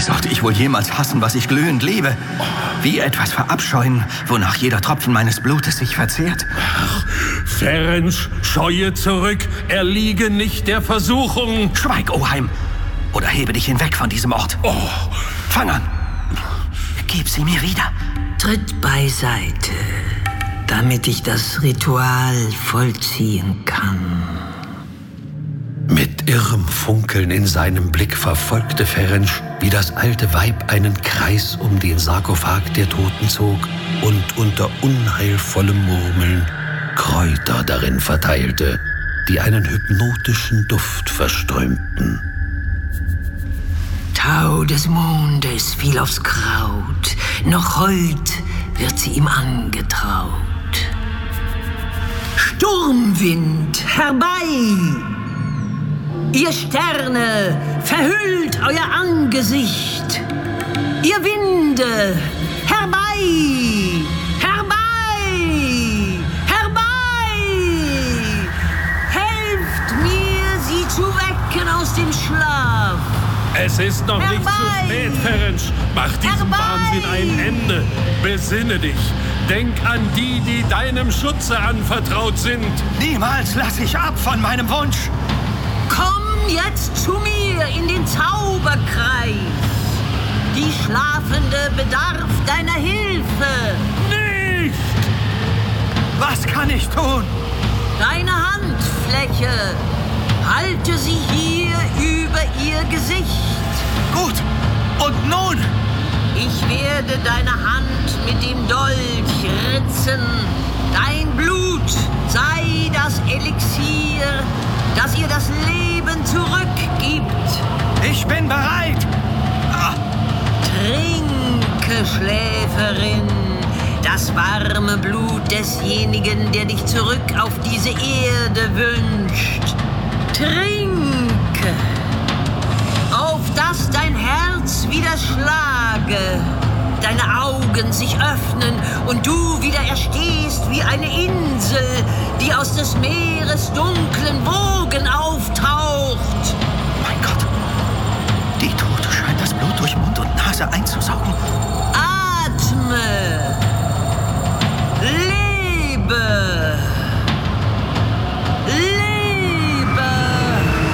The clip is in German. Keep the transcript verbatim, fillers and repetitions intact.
sollte ich wohl jemals hassen, was ich glühend liebe? Wie etwas verabscheuen, wonach jeder Tropfen meines Blutes sich verzehrt? Ach, Ferenc, scheue zurück, erliege nicht der Versuchung. Schweig, Oheim, oder hebe dich hinweg von diesem Ort. Oh. Fang an. Gib sie mir wieder. Tritt beiseite, damit ich das Ritual vollziehen kann. Mit irrem Funkeln in seinem Blick verfolgte Ferenc, wie das alte Weib einen Kreis um den Sarkophag der Toten zog und unter unheilvollem Murmeln Kräuter darin verteilte, die einen hypnotischen Duft verströmten. Tau des Mondes fiel aufs Kraut, noch heut wird sie ihm angetraut. Sturmwind, herbei! Ihr Sterne, verhüllt euer Angesicht! Ihr Winde, herbei! Herbei! Herbei! Helft mir, sie zu wecken aus dem Schlaf! Es ist noch Herbei! nicht zu spät, Ferenc. Mach diesem Herbei! Wahnsinn ein Ende. Besinne dich. Denk an die, die deinem Schutze anvertraut sind. Niemals lasse ich ab von meinem Wunsch. Komm jetzt zu mir in den Zauberkreis. Die Schlafende bedarf deiner Hilfe. Nicht! Was kann ich tun? Deine Handfläche. Halte sie hier über ihr Gesicht. Gut. Und nun? Ich werde deine Hand mit dem Dolch ritzen. Dein Blut sei das Elixier, das ihr das Leben zurückgibt. Ich bin bereit. Ah. Trinke, Schläferin, das warme Blut desjenigen, der dich zurück auf diese Erde wünscht. Trinke, auf dass dein Herz wieder schlage, deine Augen sich öffnen und du wieder erstehst wie eine Insel, die aus des Meeres dunklen Wogen auftaucht. Mein Gott, die Tote scheint das Blut durch Mund und Nase einzusaugen.